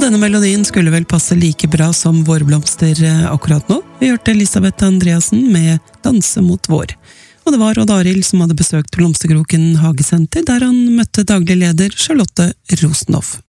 denne melodien skulle vel passe like bra som vårblomster akkurat nå. Vi hørte Elisabeth Andreassen med Danse mot vår. Og det var Odd Arild som hadde besøkt Blomsterkroken Hagesenter, der han møtte daglig leder Charlotte Rosenhoff.